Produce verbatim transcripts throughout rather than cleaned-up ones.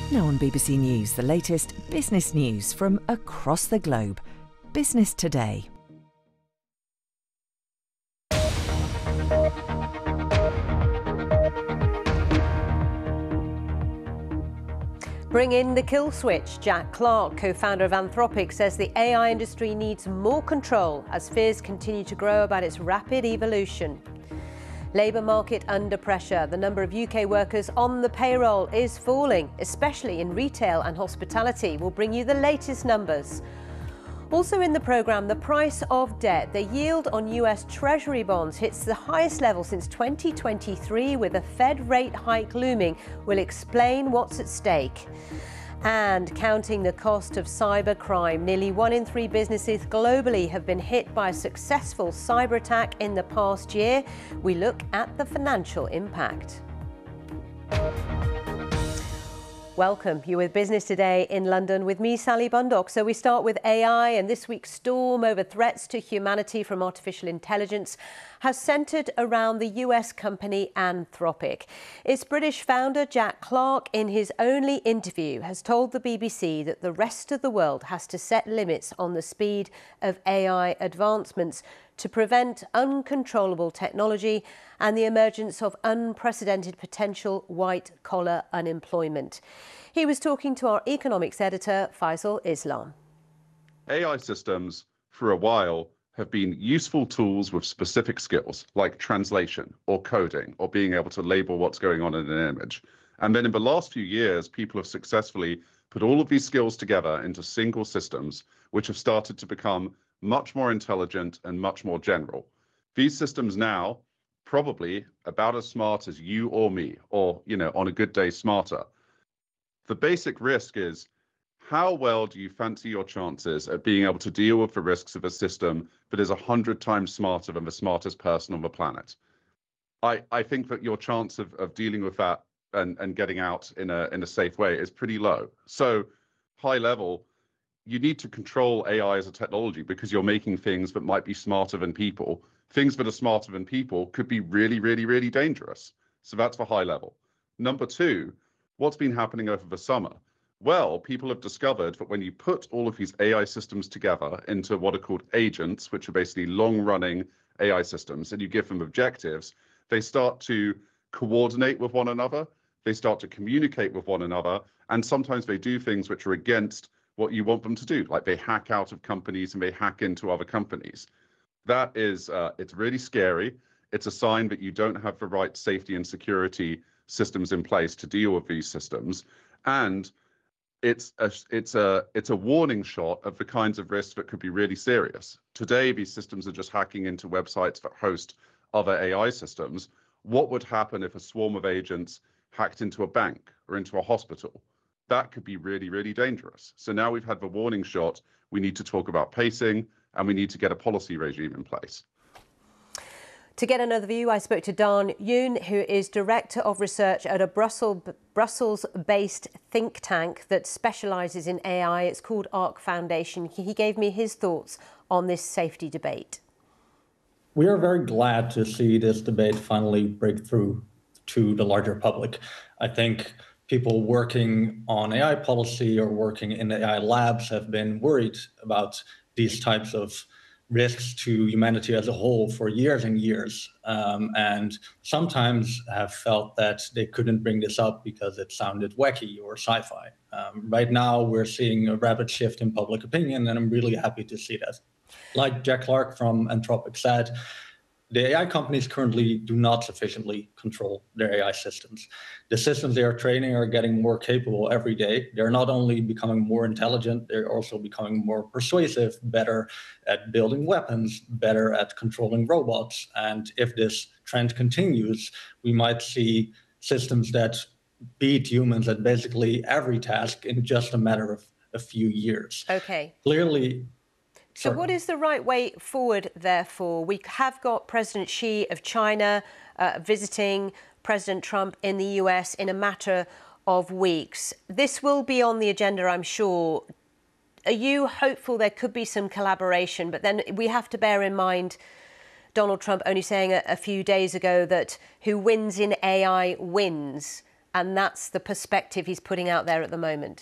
Now on B B C News, the latest business news from across the globe. Business Today. Bring in the kill switch. Jack Clark, co-founder of Anthropic, says the A I industry needs more control as fears continue to grow about its rapid evolution. Labour market under pressure. The number of U K workers on the payroll is falling, especially in retail and hospitality. We'll bring you the latest numbers. Also in the programme, the price of debt. The yield on U S Treasury bonds hits the highest level since twenty twenty-three, with a Fed rate hike looming. We'll explain what's at stake. And counting the cost of cybercrime. Nearly one in three businesses globally have been hit by a successful cyber attack in the past year. We look at the financial impact. Welcome. You're with Business Today in London with me, Sally Bundock. So we start with A I, and this week's storm over threats to humanity from artificial intelligence has centred around the U S company Anthropic. Its British founder, Jack Clark, in his only interview, has told the B B C that the rest of the world has to set limits on the speed of A I advancements to prevent uncontrollable technology and the emergence of unprecedented potential white-collar unemployment. He was talking to our economics editor, Faisal Islam. A I systems, for a while, have been useful tools with specific skills, like translation or coding or being able to label what's going on in an image. And then in the last few years, people have successfully put all of these skills together into single systems, which have started to become much more intelligent and much more general. These systems now, probably about as smart as you or me, or, you know, on a good day, smarter. The basic risk is, how well do you fancy your chances at being able to deal with the risks of a system that is a hundred times smarter than the smartest person on the planet? I, I think that your chance of, of dealing with that and, and getting out in a, in a safe way is pretty low. So high level, you need to control A I as a technology because you're making things that might be smarter than people. Things that are smarter than people could be really, really, really dangerous. So that's for high level. Number two, what's been happening over the summer? Well, people have discovered that when you put all of these A I systems together into what are called agents, which are basically long-running A I systems, and you give them objectives, they start to coordinate with one another, they start to communicate with one another, and sometimes they do things which are against what you want them to do, like they hack out of companies and they hack into other companies. That is, uh, it's really scary. It's a sign that you don't have the right safety and security systems in place to deal with these systems. And it's a, it's a, it's a warning shot of the kinds of risks that could be really serious. Today, these systems are just hacking into websites that host other A I systems. What would happen if a swarm of agents hacked into a bank or into a hospital? That could be really, really dangerous. So now we've had the warning shot. We need to talk about pacing and we need to get a policy regime in place. To get another view, I spoke to Dan Yoon, who is Director of Research at a Brussels, Brussels-based think tank that specialises in A I. It's called ARC Foundation. He gave me his thoughts on this safety debate. We are very glad to see this debate finally break through to the larger public. I think people working on A I policy or working in A I labs have been worried about these types of risks to humanity as a whole for years and years, um, and sometimes have felt that they couldn't bring this up because it sounded wacky or sci-fi. Um, right now, we're seeing a rapid shift in public opinion, and I'm really happy to see that. Like Jack Clark from Anthropic said, the A I companies currently do not sufficiently control their A I systems. The systems they are training are getting more capable every day. They're not only becoming more intelligent, they're also becoming more persuasive, better at building weapons, better at controlling robots. And if this trend continues, we might see systems that beat humans at basically every task in just a matter of a few years. Okay. Clearly, So what is the right way forward, therefore? We have got President Xi of China uh, visiting President Trump in the U S in a matter of weeks. This will be on the agenda, I'm sure. Are you hopeful there could be some collaboration? But then we have to bear in mind Donald Trump only saying a, a few days ago that who wins in A I wins. and that's the perspective he's putting out there at the moment?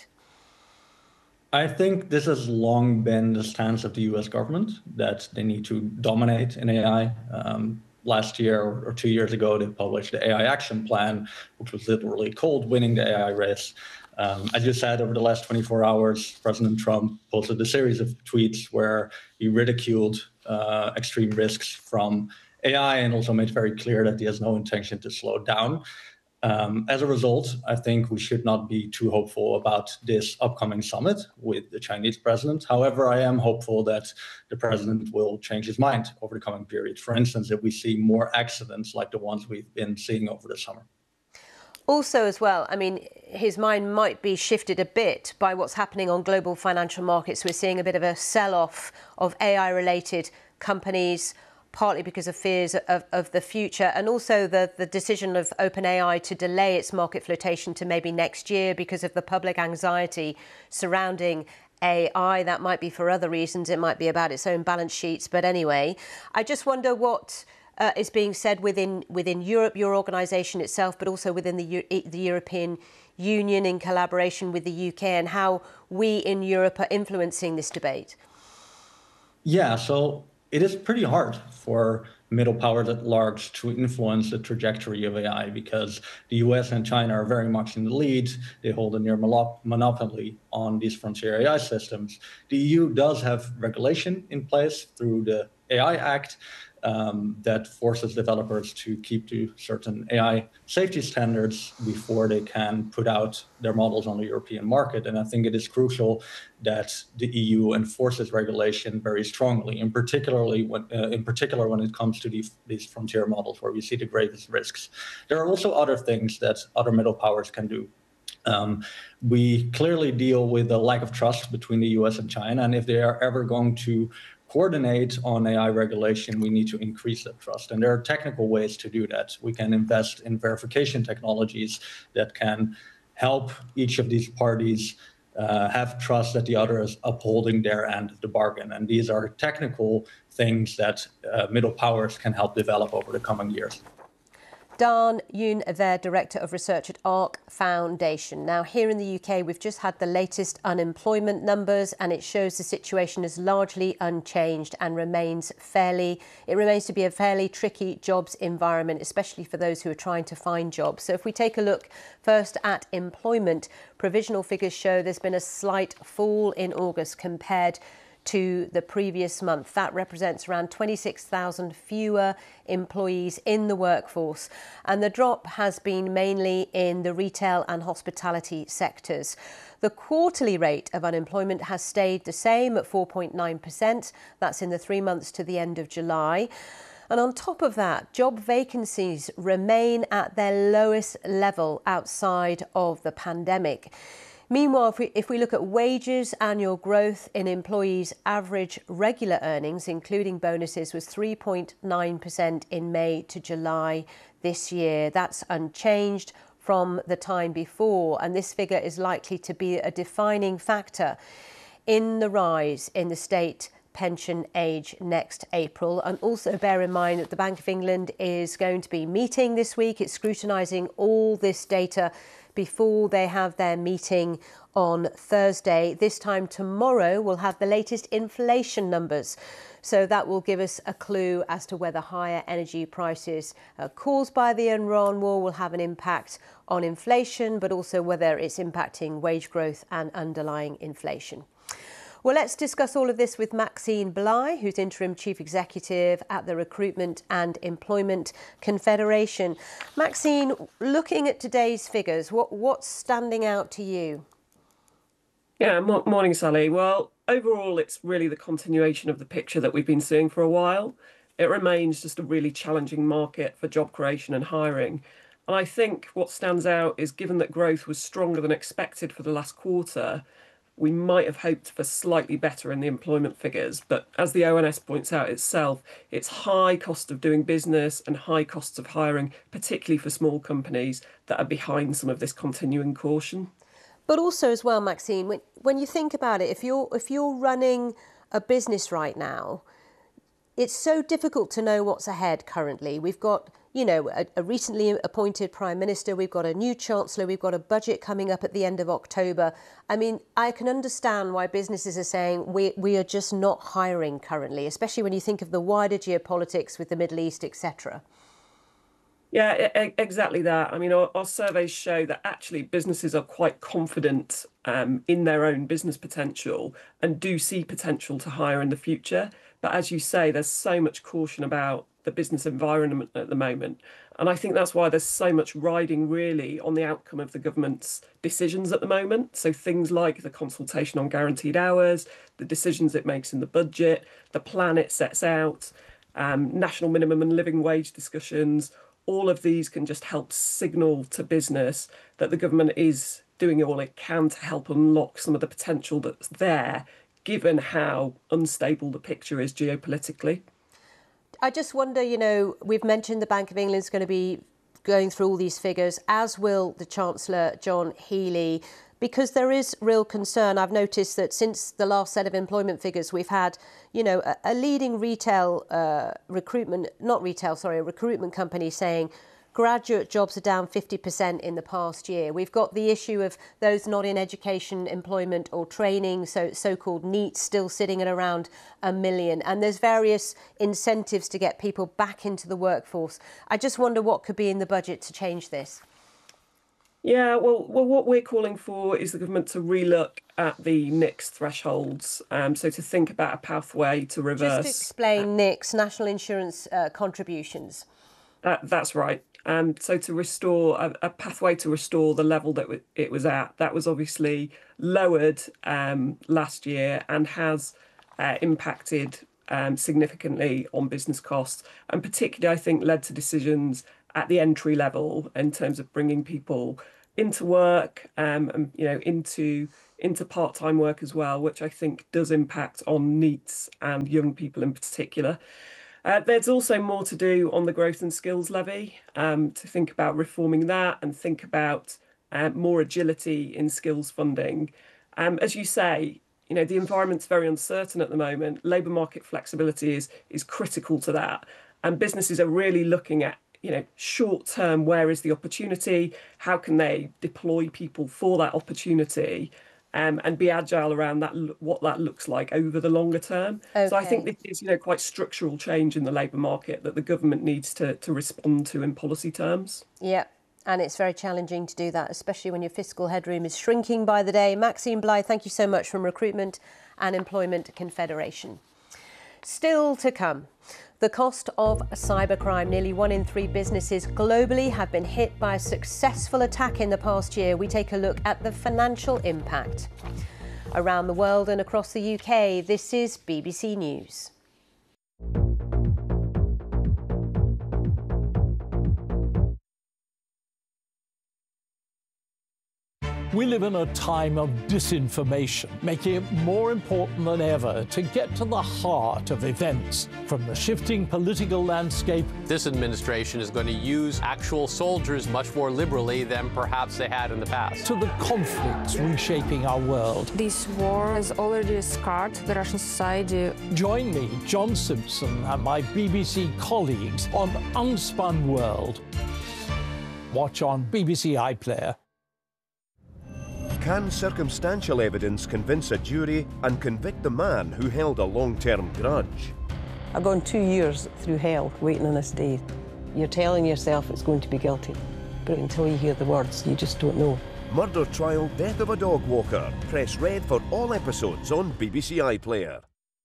I think this has long been the stance of the U S government, that they need to dominate in A I. Um, last year or two years ago, they published the A I Action Plan, which was literally called winning the A I race. Um, as you said, over the last twenty-four hours, President Trump posted a series of tweets where he ridiculed uh, extreme risks from A I and also made very clear that he has no intention to slow down. Um, as a result, I think we should not be too hopeful about this upcoming summit with the Chinese president. However, I am hopeful that the president will change his mind over the coming period. For instance, if we see more accidents like the ones we've been seeing over the summer. Also, as well, I mean, his mind might be shifted a bit by what's happening on global financial markets. We're seeing a bit of a sell-off of A I-related companies, partly because of fears of, of the future, and also the, the decision of OpenAI to delay its market flotation to maybe next year because of the public anxiety surrounding A I. That might be for other reasons. It might be about its own balance sheets. But anyway, I just wonder what uh, is being said within within Europe, your organisation itself, but also within the, the European Union in collaboration with the U K, and how we in Europe are influencing this debate. Yeah, so it is pretty hard for middle powers at large to influence the trajectory of A I because the U S and China are very much in the lead. They hold a near monopoly on these frontier A I systems. The E U does have regulation in place through the A I Act um, that forces developers to keep to certain A I safety standards before they can put out their models on the European market. And I think it is crucial that the E U enforces regulation very strongly, in particularly when, uh, in particular when it comes to these, these frontier models where we see the greatest risks. There are also other things that other middle powers can do. Um, we clearly deal with a lack of trust between the U S and China, and if they are ever going to coordinate on A I regulation, we need to increase that trust. And there are technical ways to do that. We can invest in verification technologies that can help each of these parties uh, have trust that the other is upholding their end of the bargain. And these are technical things that uh, middle powers can help develop over the coming years. Daan Yoon-Aver, Director of Research at ARC Foundation. Now, here in the U K, we've just had the latest unemployment numbers, and it shows the situation is largely unchanged and remains fairly, it remains to be a fairly tricky jobs environment, especially for those who are trying to find jobs. So if we take a look first at employment, provisional figures show there's been a slight fall in August compared to the previous month. That represents around twenty-six thousand fewer employees in the workforce. And the drop has been mainly in the retail and hospitality sectors. The quarterly rate of unemployment has stayed the same at four point nine percent. That's in the three months to the end of July. And on top of that, job vacancies remain at their lowest level outside of the pandemic. Meanwhile, if we, if we look at wages, annual growth in employees' average regular earnings, including bonuses, was three point nine percent in May to July this year. That's unchanged from the time before, and this figure is likely to be a defining factor in the rise in the state pension age next April. And also bear in mind that the Bank of England is going to be meeting this week. It's scrutinising all this data before they have their meeting on Thursday. This time tomorrow, we'll have the latest inflation numbers. So that will give us a clue as to whether higher energy prices uh, caused by the Iran war will have an impact on inflation, but also whether it's impacting wage growth and underlying inflation. Well, let's discuss all of this with Maxine Bligh, who's Interim Chief Executive at the Recruitment and Employment Confederation. Maxine, looking at today's figures, what, what's standing out to you? Yeah, mo- morning, Sally. Well, overall, it's really the continuation of the picture that we've been seeing for a while. It remains just a really challenging market for job creation and hiring. And I think what stands out is, given that growth was stronger than expected for the last quarter, we might have hoped for slightly better in the employment figures. But as the O N S points out itself, it's high cost of doing business and high costs of hiring, particularly for small companies, that are behind some of this continuing caution. But also as well, Maxine, when, when you think about it, if you're, if you're running a business right now, it's so difficult to know what's ahead currently. We've got, you know, a, a recently appointed Prime Minister, we've got a new Chancellor, we've got a budget coming up at the end of October. I mean, I can understand why businesses are saying we, we are just not hiring currently, especially when you think of the wider geopolitics with the Middle East, et cetera. Yeah, exactly that. I mean, our, our surveys show that actually businesses are quite confident um, in their own business potential and do see potential to hire in the future. But as you say, there's so much caution about the business environment at the moment. And I think that's why there's so much riding really on the outcome of the government's decisions at the moment. So things like the consultation on guaranteed hours, the decisions it makes in the budget, the plan it sets out, um, national minimum and living wage discussions. All of these can just help signal to business that the government is doing all it can to help unlock some of the potential that's there, given how unstable the picture is geopolitically. I just wonder, you know, we've mentioned the Bank of England's going to be going through all these figures, as will the Chancellor, John Healey, because there is real concern. I've noticed that since the last set of employment figures, we've had, you know, a, a leading retail uh, recruitment, not retail, sorry, a recruitment company saying graduate jobs are down fifty percent in the past year. We've got the issue of those not in education, employment or training, so so-called NEETs, still sitting at around a million. And there's various incentives to get people back into the workforce. I just wonder what could be in the budget to change this. Yeah, well, well, what we're calling for is the government to relook at the N I C S thresholds. Um, so to think about a pathway to reverse. Just to explain N I C S, National Insurance uh, Contributions. That, that's right. Um, so to restore a, a pathway to restore the level that it was at, that was obviously lowered um, last year and has uh, impacted um, significantly on business costs, and particularly, I think, led to decisions at the entry level in terms of bringing people into work um, and, you know, into into part-time work as well, which I think does impact on NEETs and young people in particular. Uh, there's also more to do on the growth and skills levy, um, to think about reforming that and think about uh, more agility in skills funding. Um, as you say, you know, the environment's very uncertain at the moment. Labour market flexibility is is critical to that. And businesses are really looking at, you know, short term, where is the opportunity? How can they deploy people for that opportunity? Um, and be agile around that, what that looks like over the longer term. Okay. So I think this is, you know, quite structural change in the labour market that the government needs to, to respond to in policy terms. Yeah, and it's very challenging to do that, especially when your fiscal headroom is shrinking by the day. Maxine Blythe, thank you so much from Recruitment and Employment Confederation. Still to come. The cost of cybercrime. Nearly one in three businesses globally have been hit by a successful attack in the past year. We take a look at the financial impact. Around the world and across the U K, this is B B C News. We live in a time of disinformation, making it more important than ever to get to the heart of events, from the shifting political landscape. This administration is going to use actual soldiers much more liberally than perhaps they had in the past. To the conflicts reshaping our world. This war has already scarred the Russian society. Join me, John Simpson, and my B B C colleagues on Unspun World. Watch on B B C iPlayer. Can circumstantial evidence convince a jury and convict the man who held a long-term grudge? I've gone two years through hell waiting on this day. You're telling yourself it's going to be guilty, but until you hear the words, you just don't know. Murder Trial, Death of a Dog Walker. Press red for all episodes on B B C iPlayer.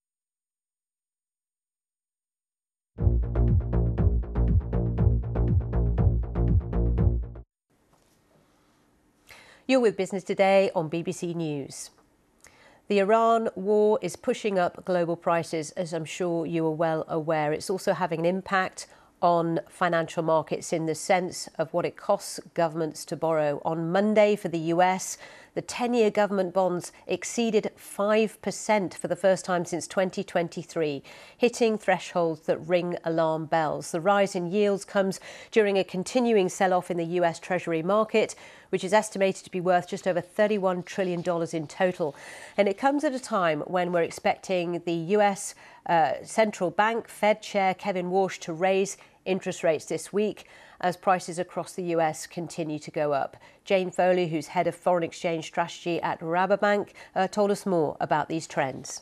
You're with Business Today on B B C News. The Iran war is pushing up global prices, as I'm sure you are well aware. It's also having an impact on financial markets in the sense of what it costs governments to borrow. On Monday for the U S, The ten-year government bonds exceeded five percent for the first time since twenty twenty-three, hitting thresholds that ring alarm bells. The rise in yields comes during a continuing sell-off in the U S Treasury market, which is estimated to be worth just over thirty-one trillion dollars in total. And it comes at a time when we're expecting the U S uh, Central Bank Fed Chair Kevin Warsh to raise interest rates this week as prices across the U S continue to go up. Jane Foley, who's head of foreign exchange strategy at Rabobank, uh, told us more about these trends.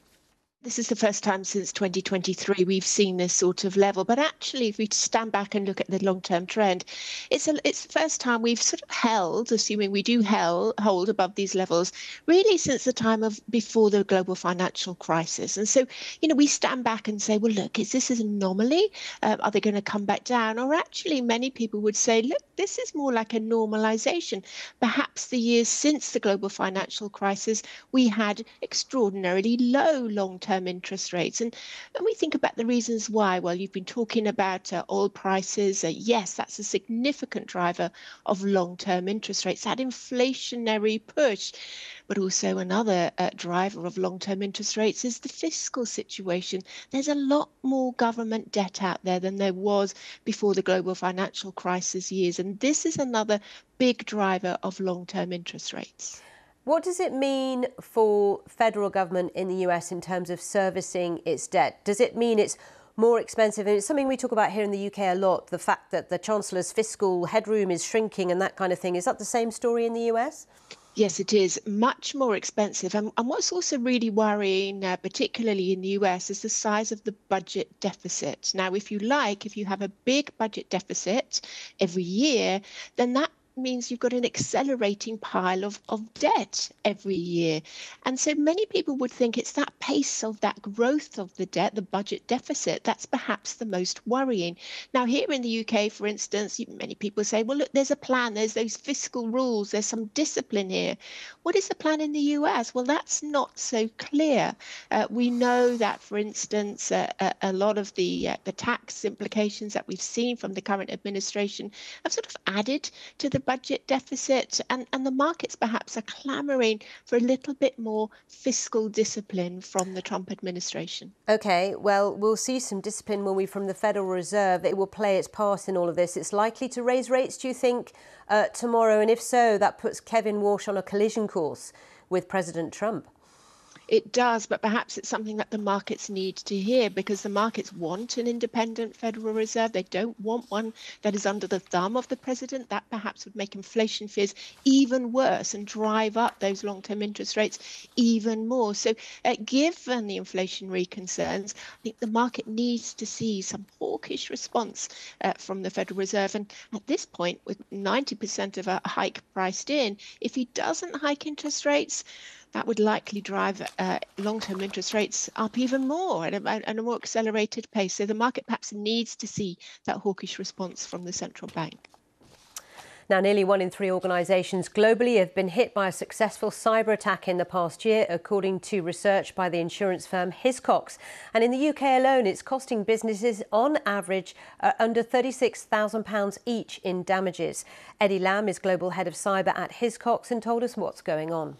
This is the first time since twenty twenty-three we've seen this sort of level. But actually, if we stand back and look at the long-term trend, it's a, it's the first time we've sort of held, assuming we do held, hold above these levels, really since the time of before the global financial crisis. And so, you know, we stand back and say, well, look, is this an anomaly? Um, are they going to come back down? Or actually, many people would say, look, this is more like a normalization. Perhaps the years since the global financial crisis, we had extraordinarily low long-term interest rates. And when we think about the reasons why, well, you've been talking about uh, oil prices. Uh, yes, that's a significant driver of long-term interest rates, that inflationary push. But also another uh, driver of long-term interest rates is the fiscal situation. There's a lot more government debt out there than there was before the global financial crisis years. And this is another big driver of long-term interest rates. What does it mean for federal government in the U S in terms of servicing its debt? Does it mean it's more expensive? And it's something we talk about here in the U K a lot, the fact that the Chancellor's fiscal headroom is shrinking and that kind of thing. Is that the same story in the U S? Yes, it is much more expensive. And, and what's also really worrying, uh, particularly in the U S, is the size of the budget deficit. Now, if you like, if you have a big budget deficit every year, then that means you've got an accelerating pile of, of debt every year. And so many people would think it's that pace of that growth of the debt, the budget deficit, that's perhaps the most worrying. Now, here in the U K, for instance, many people say, well, look, there's a plan, there's those fiscal rules, there's some discipline here. What is the plan in the U S? Well, that's not so clear. Uh, we know that, for instance, uh, a, a lot of the, uh, the tax implications that we've seen from the current administration have sort of added to the budget deficit, and, and the markets perhaps are clamoring for a little bit more fiscal discipline from the Trump administration. OK, well, we'll see some discipline, will we, from the Federal Reserve. It will play its part in all of this. It's likely to raise rates, do you think, uh, tomorrow? And if so, that puts Kevin Warsh on a collision course with President Trump. It does, but perhaps it's something that the markets need to hear, because the markets want an independent Federal Reserve. They don't want one that is under the thumb of the president. That perhaps would make inflation fears even worse and drive up those long-term interest rates even more. So uh, given the inflationary concerns, I think the market needs to see some hawkish response uh, from the Federal Reserve. And at this point, with ninety percent of a hike priced in, if he doesn't hike interest rates, that would likely drive uh, long-term interest rates up even more at a, at a more accelerated pace. So the market perhaps needs to see that hawkish response from the central bank. Now, nearly one in three organisations globally have been hit by a successful cyber attack in the past year, according to research by the insurance firm Hiscox. And in the U K alone, it's costing businesses on average uh, under thirty-six thousand pounds each in damages. Eddie Lamb is global head of cyber at Hiscox and told us what's going on.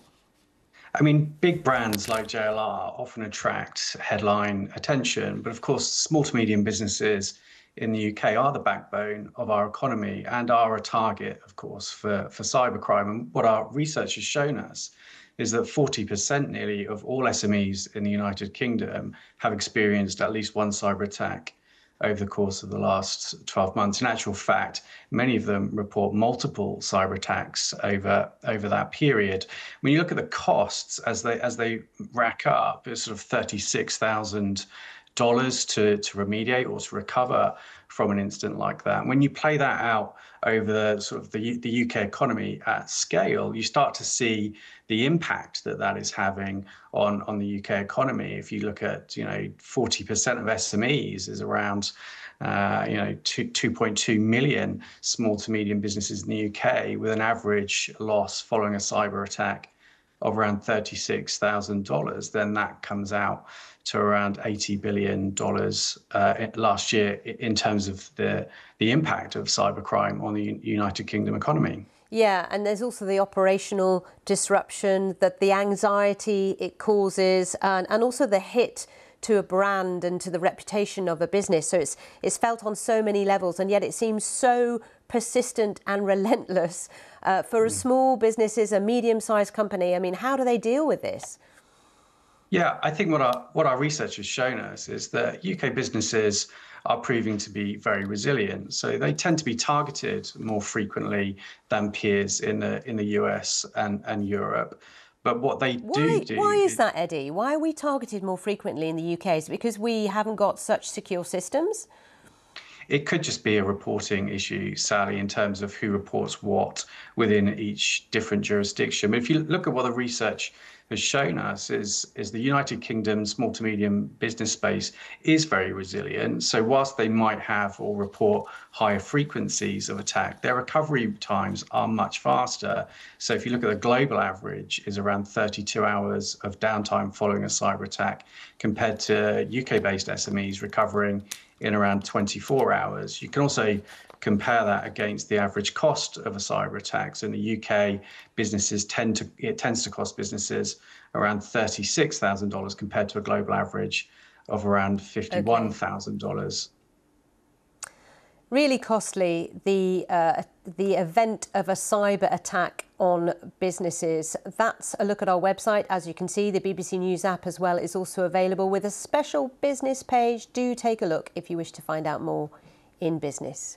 I mean, big brands like J L R often attract headline attention, but of course, small to medium businesses in the U K are the backbone of our economy and are a target, of course, for, for cybercrime. And what our research has shown us is that forty percent nearly of all S M Es in the United Kingdom have experienced at least one cyber attack over the course of the last twelve months. In actual fact, many of them report multiple cyber attacks over, over that period. When you look at the costs as they as they rack up, it's sort of thirty-six thousand dollars to, to remediate or to recover from an incident like that. When you play that out over the sort of the, the U K economy at scale, you start to see the impact that that is having on, on the U K economy. If you look at, you know, forty percent of S M Es is around, uh, you know, two point two million small to medium businesses in the U K with an average loss following a cyber attack of around thirty-six thousand dollars, then that comes out to around eighty billion dollars uh, last year in terms of the, the impact of cybercrime on the United Kingdom economy. Yeah, and there's also the operational disruption, that the anxiety it causes, and, and also the hit to a brand and to the reputation of a business. So it's it's felt on so many levels, and yet it seems so persistent and relentless uh, for a small businesses, a medium-sized company. I mean, how do they deal with this? Yeah, I think what our what our research has shown us is that U K businesses are proving to be very resilient. So they tend to be targeted more frequently than peers in the in the U S and, and Europe. But what they why, do do... Why is that, Eddie? Why are we targeted more frequently in the U K? Is it because we haven't got such secure systems? It could just be a reporting issue, Sally, in terms of who reports what within each different jurisdiction. But if you look at what the research has shown us is, is the United Kingdom small to medium business space is very resilient. So whilst they might have or report higher frequencies of attack, their recovery times are much faster. So if you look at the global average is around thirty-two hours of downtime following a cyber attack compared to U K-based S M Es recovering in around twenty-four hours. You can also compare that against the average cost of a cyber attack. So in the U K, businesses tend to, it tends to cost businesses around thirty-six thousand dollars compared to a global average of around fifty-one thousand dollars. Okay. Really costly, the, uh, the event of a cyber attack on businesses. That's a look at our website. As you can see, the B B C News app as well is also available with a special business page. Do take a look if you wish to find out more in business.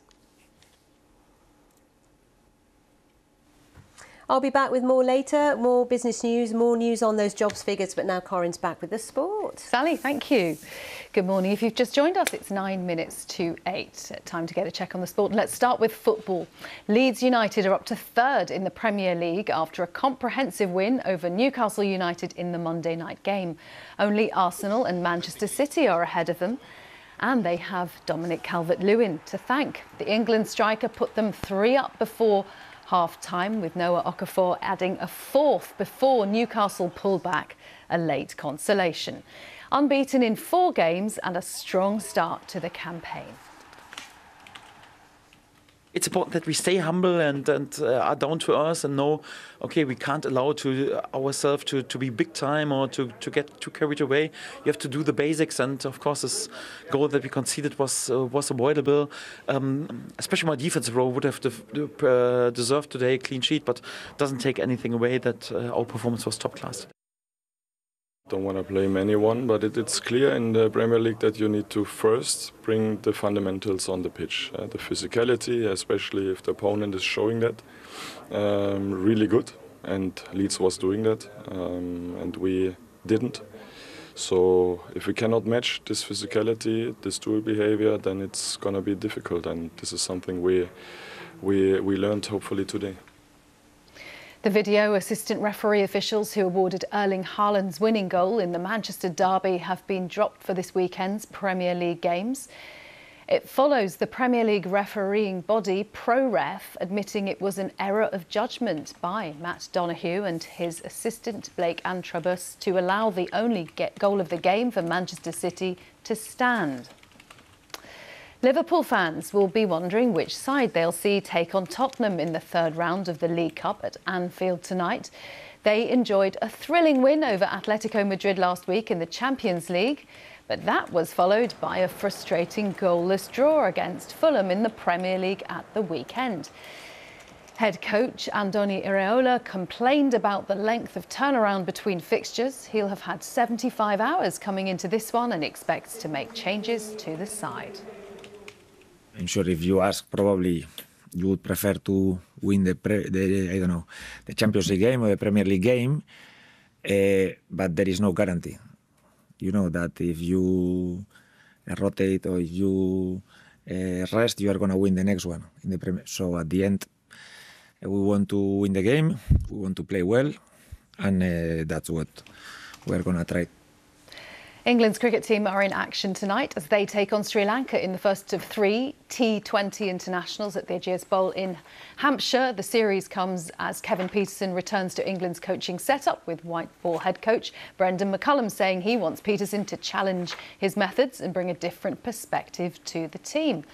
I'll be back with more later, more business news, more news on those jobs figures, but now Corinne's back with the sport. Sally, thank you. Good morning. If you've just joined us, it's nine minutes to eight. Time to get a check on the sport. Let's start with football. Leeds United are up to third in the Premier League after a comprehensive win over Newcastle United in the Monday night game. Only Arsenal and Manchester City are ahead of them. And they have Dominic Calvert-Lewin to thank. The England striker put them three up before half-time, with Noah Okafor adding a fourth before Newcastle pulled back, a late consolation. Unbeaten in four games and a strong start to the campaign. It's important that we stay humble and, and uh, are down to earth and know, okay, we can't allow to ourselves to, to be big time or to, to get too carried away. You have to do the basics, and of course this goal that we conceded was uh, was avoidable. Um, especially my defensive role would have de uh, deserved today a clean sheet, but doesn't take anything away that uh, our performance was top class. Don't want to blame anyone, but it, it's clear in the Premier League that you need to first bring the fundamentals on the pitch. Uh, the physicality, especially if the opponent is showing that, um, really good. And Leeds was doing that, um, and we didn't. So if we cannot match this physicality, this dual behavior, then it's going to be difficult. And this is something we, we, we learned hopefully today. The video assistant referee officials who awarded Erling Haaland's winning goal in the Manchester derby have been dropped for this weekend's Premier League games. It follows the Premier League refereeing body ProRef admitting it was an error of judgment by Matt Donoghue and his assistant Blake Antrobus to allow the only get goal of the game for Manchester City to stand. Liverpool fans will be wondering which side they'll see take on Tottenham in the third round of the League Cup at Anfield tonight. They enjoyed a thrilling win over Atletico Madrid last week in the Champions League, but that was followed by a frustrating goalless draw against Fulham in the Premier League at the weekend. Head coach Andoni Iraola complained about the length of turnaround between fixtures. He'll have had seventy-five hours coming into this one and expects to make changes to the side. I'm sure if you ask, probably you would prefer to win the, pre the I don't know, the Champions League game or the Premier League game, uh, but there is no guarantee. You know that if you rotate or if you uh, rest, you are going to win the next one in the Premier. So at the end, uh, we want to win the game, we want to play well, and uh, that's what we're going to try. England's cricket team are in action tonight as they take on Sri Lanka in the first of three T twenty internationals at the Ageas Bowl in Hampshire. The series comes as Kevin Pietersen returns to England's coaching setup, with white ball head coach Brendan McCullum saying he wants Pietersen to challenge his methods and bring a different perspective to the team.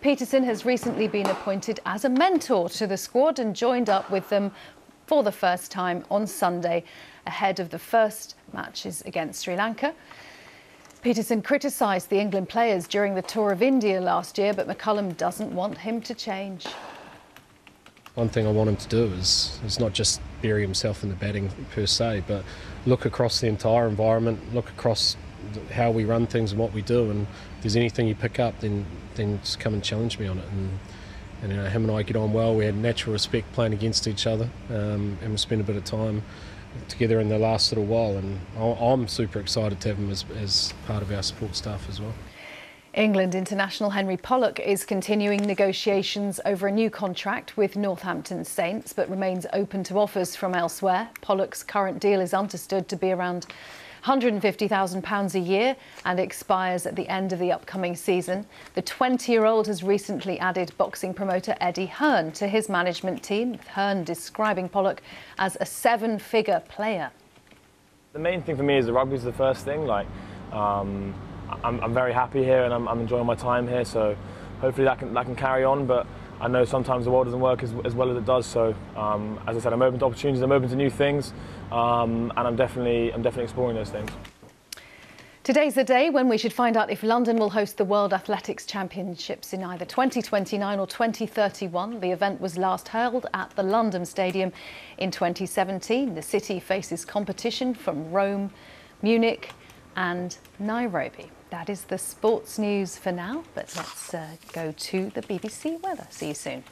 Peterson has recently been appointed as a mentor to the squad and joined up with them for the first time on Sunday, ahead of the first matches against Sri Lanka. Peterson criticised the England players during the tour of India last year, but McCullum doesn't want him to change. One thing I want him to do is, is not just bury himself in the batting per se, but look across the entire environment, look across how we run things and what we do, and if there's anything you pick up, then then just come and challenge me on it. And, and you know, him and I get on well. We had natural respect playing against each other, um, and we spent a bit of time together in the last little while, and I'm super excited to have him as, as part of our support staff as well. England international Henry Pollock is continuing negotiations over a new contract with Northampton Saints, but remains open to offers from elsewhere. Pollock's current deal is understood to be around one hundred fifty thousand pounds a year and expires at the end of the upcoming season. The twenty-year-old has recently added boxing promoter Eddie Hearn to his management team, with Hearn describing Pollock as a seven-figure player. The main thing for me is the rugby's the first thing. Like, um, I'm, I'm very happy here and I'm, I'm enjoying my time here, so hopefully that can, that can carry on. But I know sometimes the world doesn't work as, as well as it does. So, um, as I said, I'm open to opportunities. I'm open to new things, um, and I'm definitely, I'm definitely exploring those things. Today's the day when we should find out if London will host the World Athletics Championships in either twenty twenty-nine or twenty thirty-one. The event was last held at the London Stadium in twenty seventeen. The city faces competition from Rome, Munich and Nairobi. That is the sports news for now, but let's uh, go to the B B C weather. See you soon.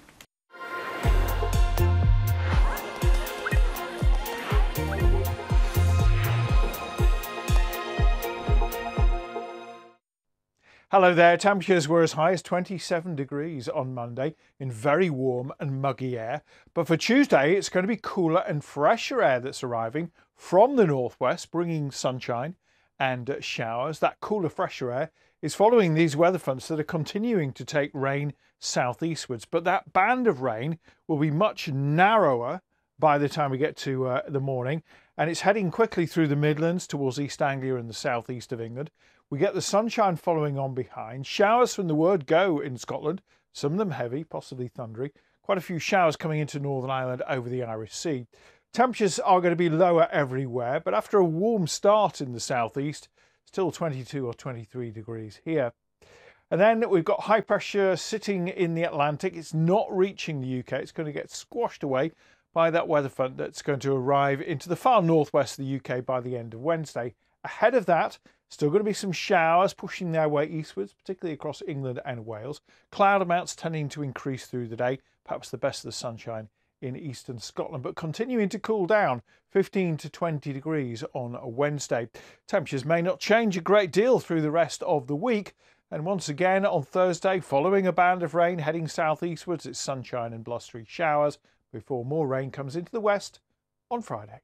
Hello there. Temperatures were as high as twenty-seven degrees on Monday in very warm and muggy air. But for Tuesday, it's going to be cooler and fresher air that's arriving from the northwest, bringing sunshine and showers. That cooler, fresher air is following these weather fronts that are continuing to take rain southeastwards. But that band of rain will be much narrower by the time we get to uh, the morning, and it's heading quickly through the Midlands towards East Anglia and the southeast of England. We get the sunshine following on behind. Showers from the word go in Scotland, some of them heavy, possibly thundery. Quite a few showers coming into Northern Ireland over the Irish Sea. Temperatures are going to be lower everywhere, but after a warm start in the southeast, still twenty-two or twenty-three degrees here. And then we've got high pressure sitting in the Atlantic. It's not reaching the U K. It's going to get squashed away by that weather front that's going to arrive into the far northwest of the U K by the end of Wednesday. Ahead of that, still going to be some showers pushing their way eastwards, particularly across England and Wales. Cloud amounts tending to increase through the day, perhaps the best of the sunshine in eastern Scotland, but continuing to cool down, fifteen to twenty degrees on a Wednesday. Temperatures may not change a great deal through the rest of the week. And once again on Thursday, following a band of rain heading southeastwards, it's sunshine and blustery showers before more rain comes into the west on Friday.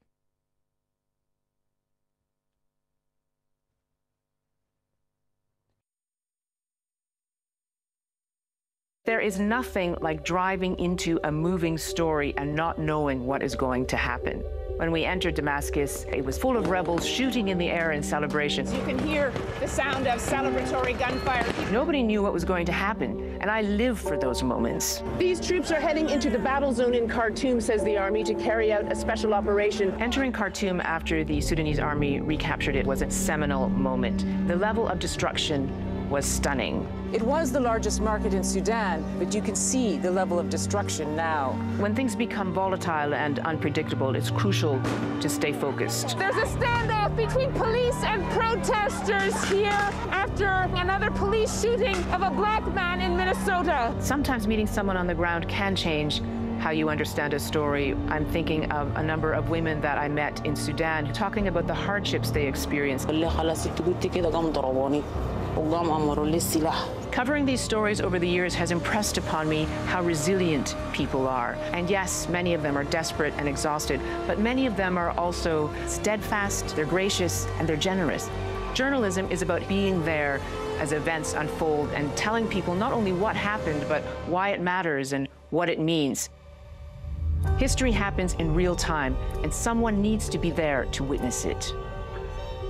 There is nothing like driving into a moving story and not knowing what is going to happen. When we entered Damascus, it was full of rebels shooting in the air in celebration. You can hear the sound of celebratory gunfire. Nobody knew what was going to happen, and I live for those moments. These troops are heading into the battle zone in Khartoum, says the army, to carry out a special operation. Entering Khartoum after the Sudanese army recaptured it was a seminal moment. The level of destruction was stunning. It was the largest market in Sudan, but you can see the level of destruction now. When things become volatile and unpredictable, it's crucial to stay focused. There's a standoff between police and protesters here after another police shooting of a black man in Minnesota. Sometimes meeting someone on the ground can change how you understand a story. I'm thinking of a number of women that I met in Sudan talking about the hardships they experienced. Covering these stories over the years has impressed upon me how resilient people are. And yes, many of them are desperate and exhausted, but many of them are also steadfast, they're gracious, and they're generous. Journalism is about being there as events unfold and telling people not only what happened, but why it matters and what it means. History happens in real time, and someone needs to be there to witness it.